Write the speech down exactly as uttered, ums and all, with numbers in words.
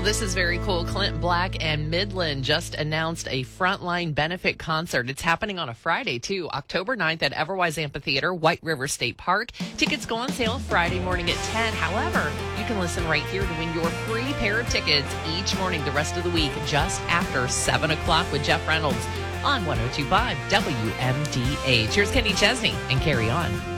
Well, this is very cool. Clint Black and Midland just announced a Frontline benefit concert. It's happening on a Friday, too, October ninth at Everwise Amphitheater, White River State Park. Tickets go on sale Friday morning at ten. However, you can listen right here to win your free pair of tickets each morning the rest of the week, just after seven o'clock with Jeff Reynolds on one oh two point five W M D H. Here's Kenny Chesney and Carry On.